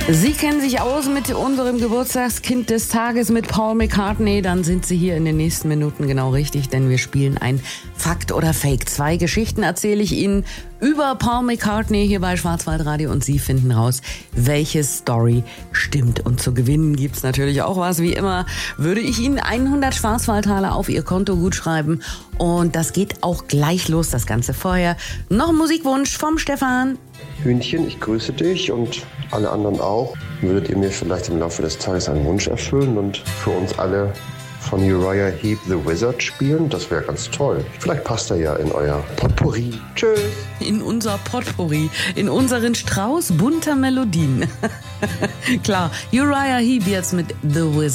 Sie kennen sich aus mit unserem Geburtstagskind des Tages, mit Paul McCartney. Dann sind Sie hier in den nächsten Minuten genau richtig, denn wir spielen ein Fakt oder Fake. 2 Geschichten erzähle ich Ihnen über Paul McCartney hier bei Schwarzwaldradio und Sie finden raus, welche Story stimmt. Und zu gewinnen gibt's natürlich auch was. Wie immer würde ich Ihnen 100 Schwarzwaldtaler auf Ihr Konto gutschreiben. Und das geht auch gleich los, das Ganze vorher. Noch ein Musikwunsch vom Stefan. Hühnchen, ich grüße dich und alle anderen auch. Würdet ihr mir vielleicht im Laufe des Tages einen Wunsch erfüllen und für uns alle von Uriah Heep The Wizard spielen? Das wäre ganz toll. Vielleicht passt er ja in euer Potpourri. Tschüss. In unser Potpourri, in unseren Strauß bunter Melodien. Klar, Uriah Heep jetzt mit The Wizard.